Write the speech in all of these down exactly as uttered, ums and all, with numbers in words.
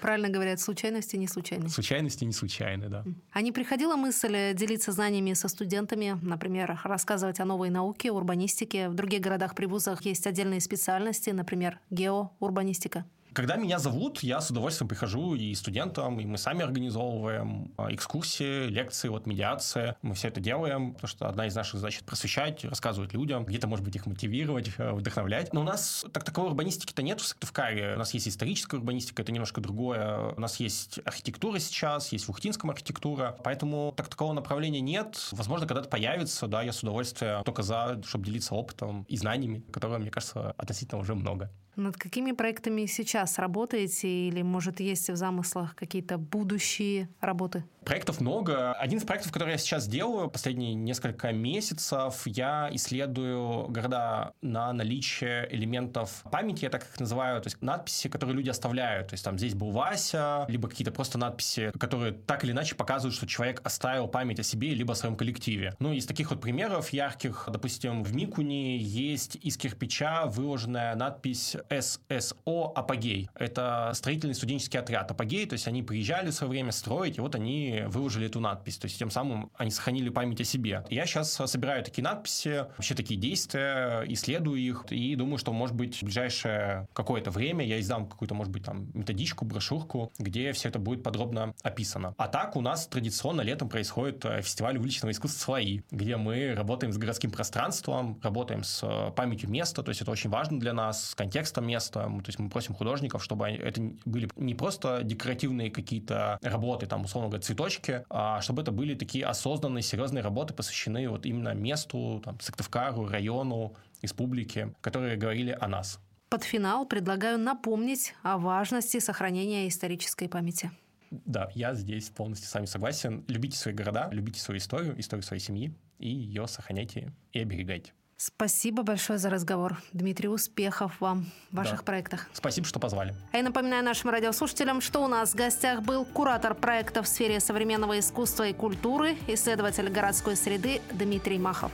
Правильно говорят, случайности не случайны. Случайности не случайны, да. А не приходила мысль делиться знаниями со студентами, например, рассказывать о новой науке, урбанистике? В других городах при вузах есть отдельные специальности, например, геоурбанистика. Когда меня зовут, я с удовольствием прихожу и студентам, и мы сами организовываем экскурсии, лекции, вот медиация. Мы все это делаем, потому что одна из наших задач — просвещать, рассказывать людям, где-то, может быть, их мотивировать, вдохновлять. Но у нас так таковой урбанистики-то нет в Сыктывкаре. У нас есть историческая урбанистика, это немножко другое. У нас есть архитектура сейчас, есть в Ухтинском архитектура. Поэтому так такого направления нет. Возможно, когда-то появится, да, я с удовольствием только за, чтобы делиться опытом и знаниями, которые, мне кажется, относительно уже много. Над какими проектами сейчас работаете? Или, может, есть в замыслах какие-то будущие работы? Проектов много. Один из проектов, который я сейчас делаю последние несколько месяцев, я исследую города на наличие элементов памяти, я так их называю, то есть надписи, которые люди оставляют. То есть там здесь был Вася, либо какие-то просто надписи, которые так или иначе показывают, что человек оставил память о себе, либо о своем коллективе. Ну, из таких вот примеров ярких, допустим, в Микуне есть из кирпича выложенная надпись эс эс о «Апогей». Это строительный студенческий отряд «Апогей», то есть они приезжали в свое время строить, и вот они выложили эту надпись, то есть тем самым они сохранили память о себе. Я сейчас собираю такие надписи, вообще такие действия, исследую их, и думаю, что, может быть, в ближайшее какое-то время я издам какую-то, может быть, там, методичку, брошюрку, где все это будет подробно описано. А так у нас традиционно летом происходит фестиваль уличного искусства «Слои», где мы работаем с городским пространством, работаем с памятью места, то есть это очень важно для нас, с контекстом места, то есть мы просим художников, чтобы это были не просто декоративные какие-то работы, там, условно говоря, цветочки, а чтобы это были такие осознанные, серьезные работы, посвященные вот именно месту, там, Сыктывкару, району, республике, которые говорили о нас. Под финал предлагаю напомнить о важности сохранения исторической памяти. Да, я здесь полностью с вами согласен. Любите свои города, любите свою историю, историю своей семьи, и ее сохраняйте и оберегайте. Спасибо большое за разговор. Дмитрий, успехов вам в ваших да. проектах. Спасибо, что позвали. А я напоминаю нашим радиослушателям, что у нас в гостях был куратор проекта в сфере современного искусства и культуры, исследователь городской среды Дмитрий Махов.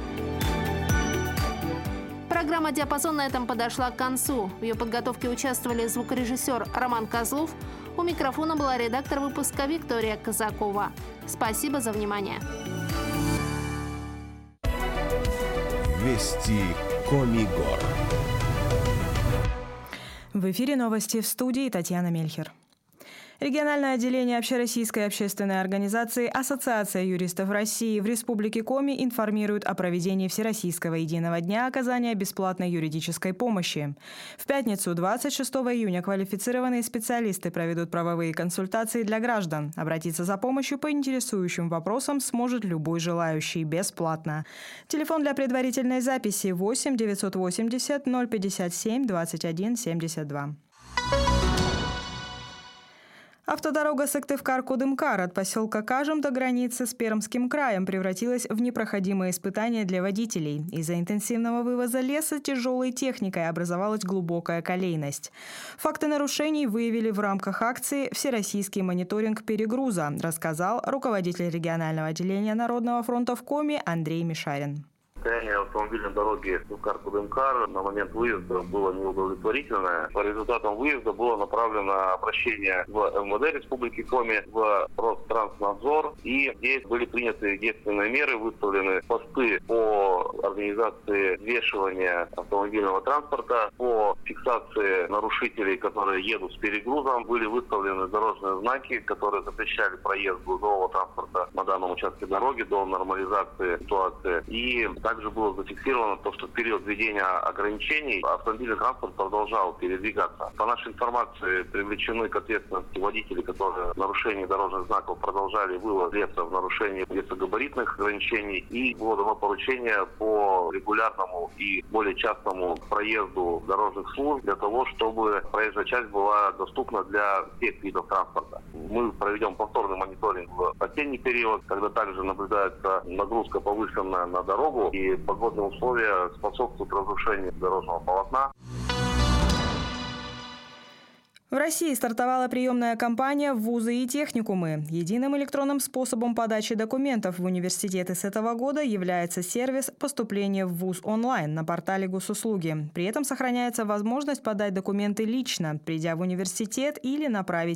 Программа «Диапазон» на этом подошла к концу. В ее подготовке участвовали звукорежиссер Роман Козлов. У микрофона была редактор выпуска Виктория Казакова. Спасибо за внимание. Вести Комигор. В эфире новости, в студии Татьяна Мельхер. Региональное отделение Общероссийской общественной организации «Ассоциация юристов России» в Республике Коми информирует о проведении Всероссийского единого дня оказания бесплатной юридической помощи. В пятницу, двадцать шестого июня, квалифицированные специалисты проведут правовые консультации для граждан. Обратиться за помощью по интересующим вопросам сможет любой желающий бесплатно. Телефон для предварительной записи восемь девятьсот восемьдесят ноль пятьдесят семь двадцать один семьдесят два. Автодорога Сыктывкар-Кудымкар от поселка Кажем до границы с Пермским краем превратилась в непроходимое испытание для водителей. Из-за интенсивного вывоза леса тяжелой техникой образовалась глубокая колейность. Факты нарушений выявили в рамках акции «Всероссийский мониторинг перегруза», рассказал руководитель регионального отделения Народного фронта в Коми Андрей Мишарин. Состояние автомобильной дороги Сыктывкар-Кудымкар на момент выезда было неудовлетворительное. По результатам выезда было направлено обращение в эм вэ дэ Республики Коми, в Ространснадзор, и здесь были приняты действенные меры, выставлены посты по организации взвешивания автомобильного транспорта, по фиксации нарушителей, которые едут с перегрузом. Были выставлены дорожные знаки, которые запрещали проезд грузового транспорта на данном участке дороги до нормализации ситуации. И также было зафиксировано то, что в период введения ограничений автомобильный транспорт продолжал передвигаться. По нашей информации привлечены к ответственности водители, которые в нарушении дорожных знаков продолжали вывоз леса в нарушении весогабаритных ограничений. И было дано поручение по регулярному и более частному проезду дорожных служб для того, чтобы проезжая часть была доступна для всех видов транспорта. Мы проведем повторный мониторинг в осенний период, когда также наблюдается нагрузка повышенная на дорогу, и погодные условия способствуют разрушению дорожного полотна. В России стартовала приемная кампания в вузы и техникумы. Единым электронным способом подачи документов в университеты с этого года является сервис поступления в вуз онлайн на портале Госуслуги. При этом сохраняется возможность подать документы лично, придя в университет или направить